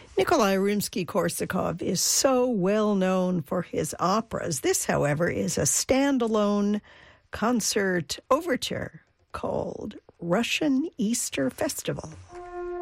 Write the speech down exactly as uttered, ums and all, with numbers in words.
Nikolai Rimsky-Korsakov is so well known for his operas. This, however, is a standalone concert overture called Russian Easter Festival.